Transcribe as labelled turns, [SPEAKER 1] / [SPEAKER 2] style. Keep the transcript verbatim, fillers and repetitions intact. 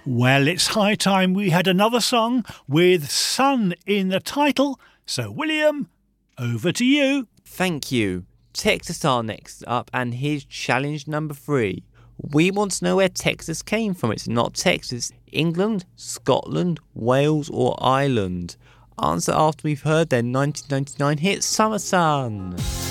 [SPEAKER 1] Well, it's high time we had another song with sun in the title. So, William, over to you.
[SPEAKER 2] Thank you. Texas are next up, and here's challenge number three. We want to know where Texas came from. It's not Texas, England, Scotland, Wales or Ireland. Answer after we've heard their nineteen ninety-nine hit Summer Sun.